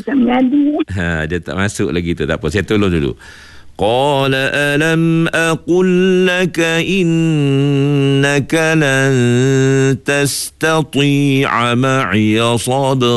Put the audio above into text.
tak mengadu. Dia tak masuk lagi tu. Tak apa, saya tolong dulu. Qala alam aqul laka innaka lan tastati'a ma'iya sabra.